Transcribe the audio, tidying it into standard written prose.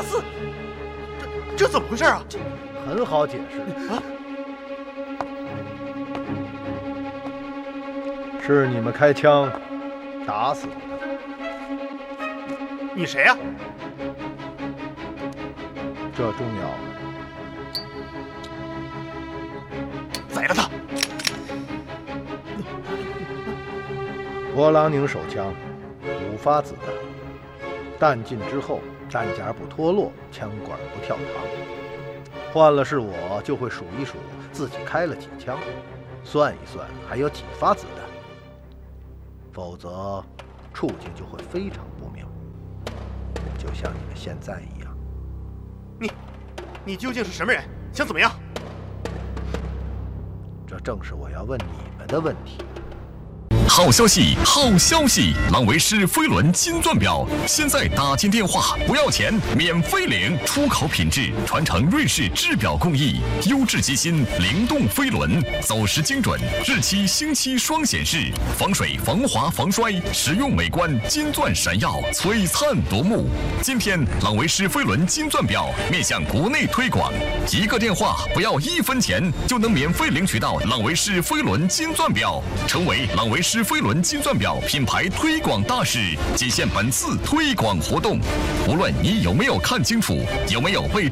死！这怎么回事啊？ 很好解释啊，是你们开枪打死的。 你谁呀？ 这重要。 宰了他！ 勃朗宁手枪5发子弹，弹尽之后弹夹不脱落，枪管不跳膛。换了是我，就会数一数自己开了几枪，算一算还有几发子弹，否则处境就会非常不妙，就像你们现在一样。 你究竟是什么人？想怎么样？ 这正是我要问你们的问题。 好消息，好消息！朗维诗飞轮金钻表，现在打进电话不要钱，免费领，出口品质，传承瑞士制表工艺，优质机芯，灵动飞轮，走时精准，日期星期双显示，防水、防滑、防摔，实用美观，金钻闪耀，璀璨夺目。今天，朗维诗飞轮金钻表面向国内推广，一个电话不要1分钱，就能免费领取到朗维诗飞轮金钻表，成为朗维诗飞轮金钻表品牌推广大使，仅限本次推广活动。无论你有没有看清楚，有没有被